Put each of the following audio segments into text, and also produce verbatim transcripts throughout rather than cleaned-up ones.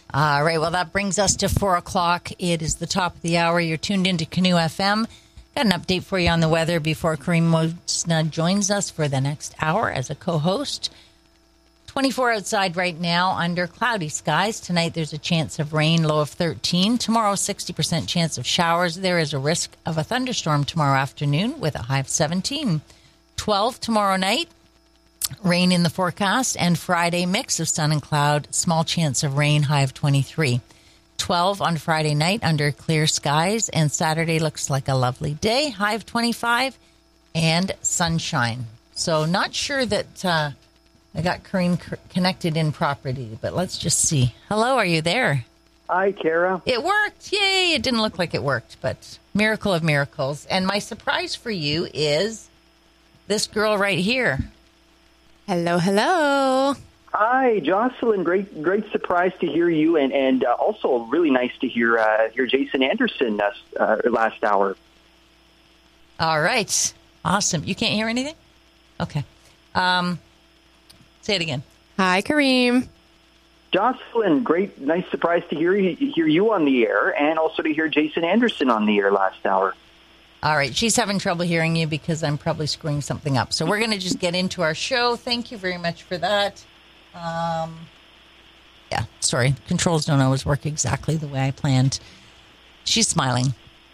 All right, well, that brings us to four o'clock. It is the top of the hour. You're tuned into Canoe F M. Got an update for you on the weather before Kareem Mosna joins us for the next hour as a co-host. twenty-four outside right now under cloudy skies. Tonight there's a chance of rain, low of thirteen. Tomorrow, sixty percent chance of showers. There is a risk of a thunderstorm tomorrow afternoon with a high of seventeen. twelve tomorrow night. Rain in the forecast, and Friday, mix of sun and cloud, small chance of rain, high of twenty-three. twelve on Friday night under clear skies, and Saturday looks like a lovely day, high of twenty-five, and sunshine. So not sure that uh, I got Kareem c- connected in property, but let's just see. Hello, are you there? Hi, Kara. It worked. Yay, it didn't look like it worked, but miracle of miracles. And my surprise for you is this girl right here. Hello, hello. Hi, Jocelyn. Great, great surprise to hear you, and and uh, also really nice to hear uh, hear Jason Anderson uh, uh, last hour. All right, awesome. You can't hear anything? Okay. Um, say it again. Hi, Kareem. Jocelyn, great, nice surprise to hear you, hear you on the air, and also to hear Jason Anderson on the air last hour. All right, she's having trouble hearing you because I'm probably screwing something up. So we're going to just get into our show. Thank you very much for that. Um, yeah, sorry. Controls don't always work exactly the way I planned. She's smiling.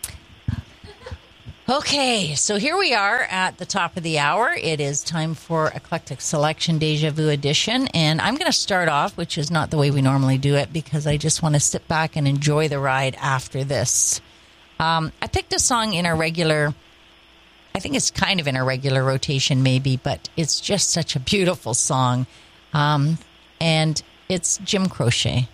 Okay, so here we are at the top of the hour. It is time for Eclectic Selection Deja Vu Edition. And I'm going to start off, which is not the way we normally do it, because I just want to sit back and enjoy the ride after this. Um, I picked a song in our regular, I think it's kind of in our regular rotation maybe, but it's just such a beautiful song. Um, and it's Jim Croce.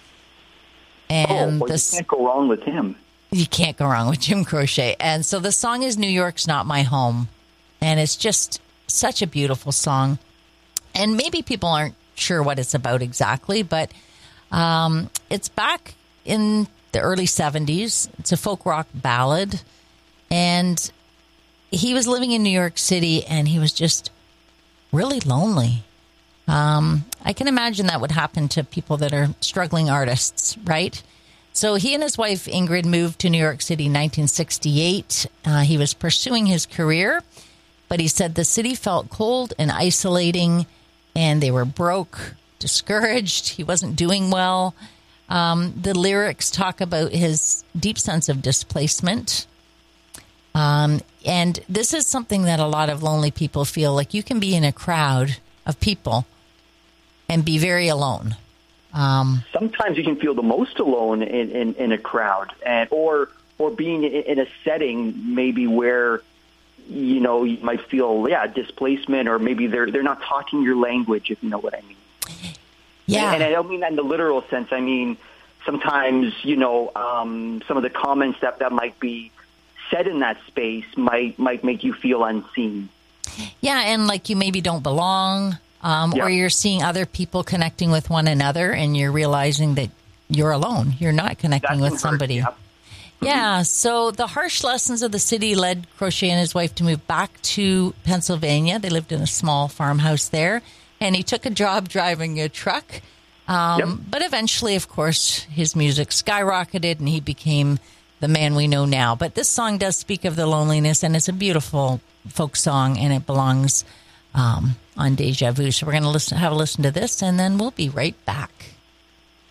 And oh, well, this, you can't go wrong with him. You can't go wrong with Jim Croce. And so the song is New York's Not My Home. And it's just such a beautiful song. And maybe people aren't sure what it's about exactly, but um, it's back in the early seventies. It's a folk rock ballad. And he was living in New York City, and he was just really lonely. Um, I can imagine that would happen to people that are struggling artists, right? So he and his wife, Ingrid, moved to New York City in nineteen sixty-eight. Uh, he was pursuing his career, but he said the city felt cold and isolating, and they were broke, discouraged. He wasn't doing well. Um, the lyrics talk about his deep sense of displacement. Um, and this is something that a lot of lonely people feel, like you can be in a crowd of people and be very alone. Um, Sometimes you can feel the most alone in, in, in a crowd, and or or being in, in a setting maybe where, you know, you might feel, yeah, displacement, or maybe they're they're not talking your language, if you know what I mean. Yeah. And, and I don't mean that in the literal sense. I mean, sometimes, you know, um, some of the comments that, that might be said in that space might might make you feel unseen. Yeah, and like you maybe don't belong, um, yeah. or you're seeing other people connecting with one another, and you're realizing that you're alone. You're not connecting That with somebody. Hurt, yeah. Yeah, Mm-hmm. so the harsh lessons of the city led Croce and his wife to move back to Pennsylvania. They lived in a small farmhouse there. And he took a job driving a truck. Um, yep. But eventually, of course, his music skyrocketed and he became the man we know now. But this song does speak of the loneliness, and it's a beautiful folk song, and it belongs um, on Deja Vu. So we're going to listen, have a listen to this, and then we'll be right back.